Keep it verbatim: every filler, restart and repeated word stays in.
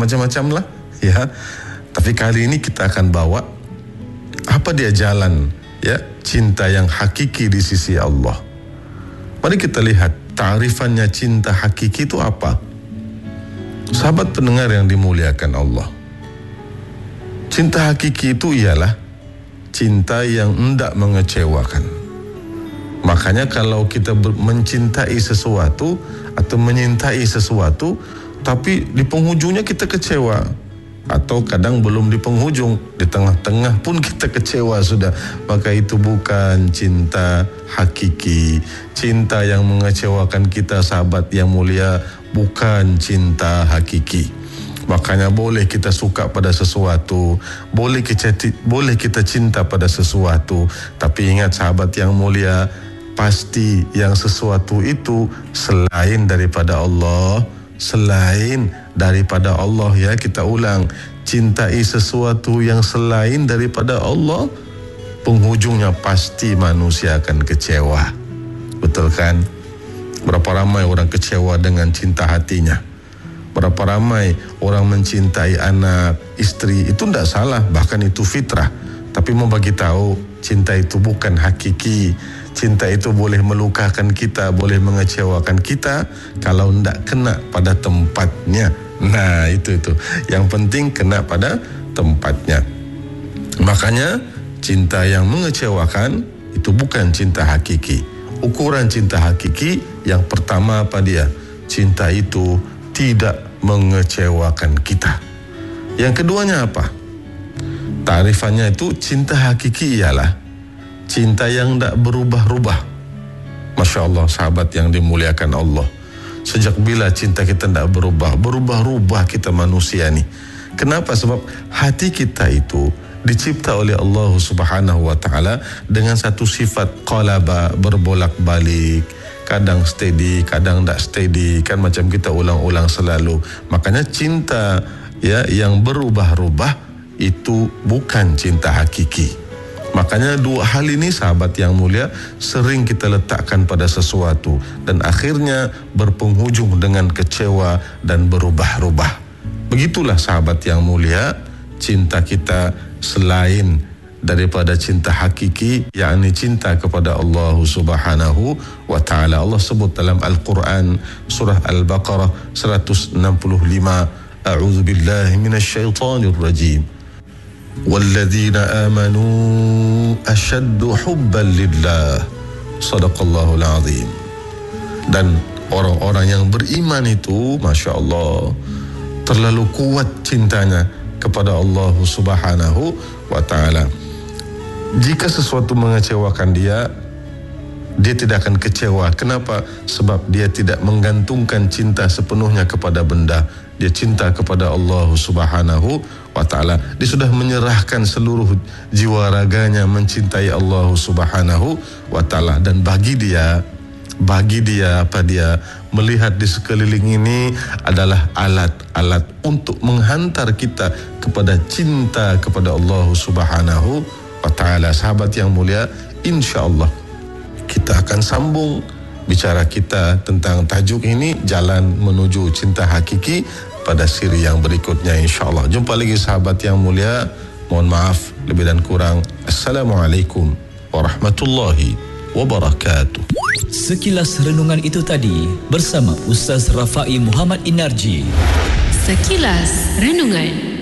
macam-macam lah, ya. Tapi kali ini kita akan bawa apa dia jalan, ya, cinta yang hakiki di sisi Allah. Mari kita lihat ta'rifannya cinta hakiki itu apa. Sahabat pendengar yang dimuliakan Allah, cinta hakiki itu ialah cinta yang hendak mengecewakan. Makanya kalau kita mencintai sesuatu atau menyintai sesuatu, tapi di penghujungnya kita kecewa, atau kadang belum di penghujung, di tengah-tengah pun kita kecewa sudah, maka itu bukan cinta hakiki. Cinta yang mengecewakan kita, sahabat yang mulia, bukan cinta hakiki. Makanya boleh kita suka pada sesuatu, boleh kita, boleh kita cinta pada sesuatu, tapi ingat sahabat yang mulia, pasti yang sesuatu itu selain daripada Allah, selain daripada Allah, ya. Kita ulang, cintai sesuatu yang selain daripada Allah, penghujungnya pasti manusia akan kecewa. Betul kan? Berapa ramai orang kecewa dengan cinta hatinya. Berapa ramai orang mencintai anak, istri, itu tidak salah, bahkan itu fitrah. Tapi mau bagi tahu, cinta itu bukan hakiki. Cinta itu boleh melukakan kita, boleh mengecewakan kita kalau tidak kena pada tempatnya. Nah, itu itu. Yang penting kena pada tempatnya. Makanya cinta yang mengecewakan itu bukan cinta hakiki. Ukuran cinta hakiki yang pertama apa dia? Cinta itu tidak mengecewakan kita. Yang keduanya apa? Ta'rifannya itu cinta hakiki ialah cinta yang tidak berubah-ubah. Masya Allah, sahabat yang dimuliakan Allah. Sejak bila cinta kita tidak berubah? Berubah-ubah kita manusia ni. Kenapa? Sebab hati kita itu dicipta oleh Allah Subhanahu wa taala dengan satu sifat qalaba, berbolak-balik, kadang steady, kadang tak steady, kan macam kita ulang-ulang selalu. Makanya cinta, ya, yang berubah-ubah itu bukan cinta hakiki. Makanya dua hal ini, sahabat yang mulia, sering kita letakkan pada sesuatu dan akhirnya berpenghujung dengan kecewa dan berubah-ubah. Begitulah sahabat yang mulia, cinta kita selain daripada cinta hakiki, yakni cinta kepada Allah Subhanahu wa taala. Allah sebut dalam Al-Quran surah Al-Baqarah seratus enam puluh lima, A'udzu billahi minasyaitonir rajim. Walladzina amanu asyaddu hubban lillah. Sadaqallahul azim. Dan orang-orang yang beriman itu, Masya Allah, terlalu kuat cintanya kepada Allah Subhanahu wa ta'ala. Jika sesuatu mengecewakan dia, dia tidak akan kecewa. Kenapa? Sebab dia tidak menggantungkan cinta sepenuhnya kepada benda. Dia cinta kepada Allah Subhanahu wa ta'ala. Dia sudah menyerahkan seluruh jiwa raganya mencintai Allah Subhanahu wa ta'ala. Dan bagi dia, bagi dia apa dia melihat di sekeliling ini adalah alat-alat untuk menghantar kita kepada cinta kepada Allah Subhanahu wa ta'ala. Sahabat yang mulia, insya-Allah kita akan sambung bicara kita tentang tajuk ini, jalan menuju cinta hakiki, pada siri yang berikutnya insya-Allah. Jumpa lagi sahabat yang mulia. Mohon maaf lebih dan kurang. Assalamualaikum warahmatullahi wabarakatuh. Sekilas renungan itu tadi bersama Ustaz Rafai Muhammad Inarji. Sekilas renungan.